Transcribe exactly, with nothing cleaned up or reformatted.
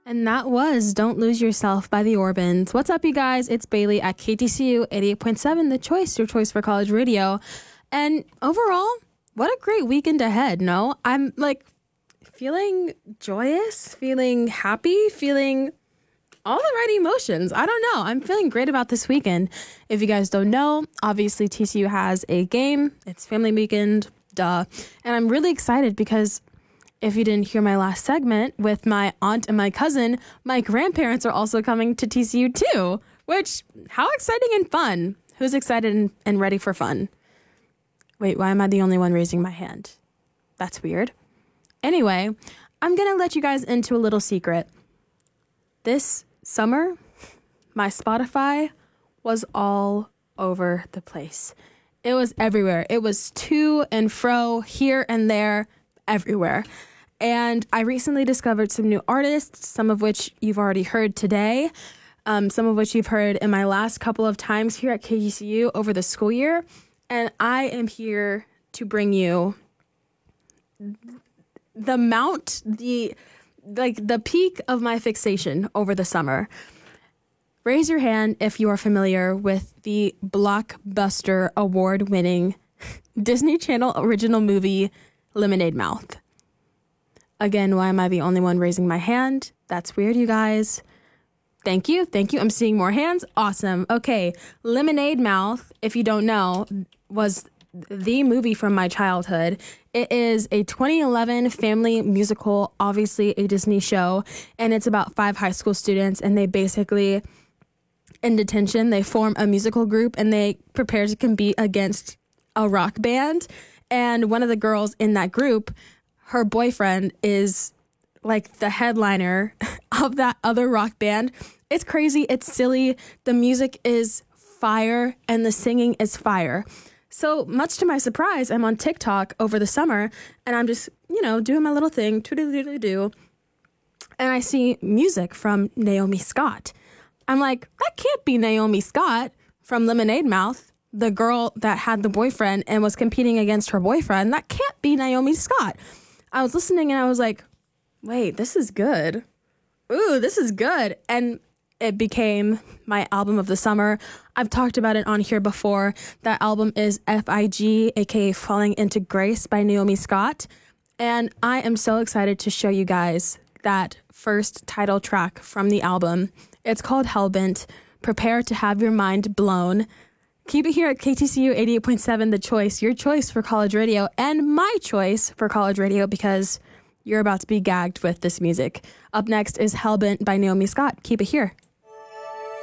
And that was Don't Lose Yourself by the Orbans. What's up, you guys? It's Bailey at K T C U eighty-eight point seven, The Choice, your choice for college radio. And overall, what a great weekend ahead, no? I'm like feeling joyous, feeling happy, feeling all the right emotions. I don't know. I'm feeling great about this weekend. If you guys don't know, obviously T C U has a game. It's family weekend, duh. And I'm really excited because if you didn't hear my last segment with my aunt and my cousin, my grandparents are also coming to T C U too, which, how exciting and fun. Who's excited and, and ready for fun? Wait, why am I the only one raising my hand? That's weird. Anyway, I'm going to let you guys into a little secret. This summer, my Spotify was all over the place. It was everywhere. It was to and fro, here and there, everywhere. And I recently discovered some new artists, some of which you've already heard today, um, some of which you've heard in my last couple of times here at K T C U over the school year. And I am here to bring you the mount, the like the peak of my fixation over the summer. Raise your hand if you are familiar with the blockbuster award-winning Disney Channel original movie Lemonade Mouth. Again, why am I the only one raising my hand? That's weird, you guys. Thank you. Thank you. I'm seeing more hands. Awesome. Okay. Lemonade Mouth, if you don't know, was the movie from my childhood. It is a twenty eleven family musical, obviously a Disney show, and it's about five high school students, and they basically, in detention, they form a musical group, and they prepare to compete against a rock band. And one of the girls in that group, her boyfriend is like the headliner of that other rock band. It's crazy. It's silly. The music is fire and the singing is fire. So much to my surprise, I'm on TikTok over the summer and I'm just, you know, doing my little thing, toodle-doodle-doo, and I see music from Naomi Scott. I'm like, that can't be Naomi Scott from Lemonade Mouth, the girl that had the boyfriend and was competing against her boyfriend. That can't be Naomi Scott. I was listening and I was like, wait, this is good. Ooh, this is good. And it became my album of the summer. I've talked about it on here before. That album is F I G, aka Falling Into Grace by Naomi Scott. And I am so excited to show you guys that first title track from the album. It's called Hellbent. Prepare to have your mind blown. Keep it here at K T C U eighty-eight point seven, The Choice, your choice for college radio, and my choice for college radio, because you're about to be gagged with this music. Up next is Hellbent by Naomi Scott. Keep it here.